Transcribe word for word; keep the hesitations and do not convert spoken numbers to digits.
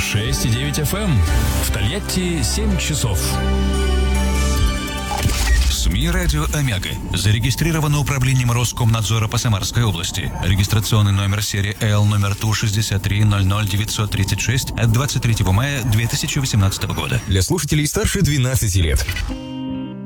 шесть и девять эф эм. В Тольятти семь часов. СМИ «Радио Омега». Зарегистрировано управлением Роскомнадзора по Самарской области. Регистрационный номер серии Л номер Ту шестьдесят три ноль ноль девятьсот тридцать шесть от двадцать третьего мая две тысячи восемнадцатого года. Для слушателей старше двенадцати лет.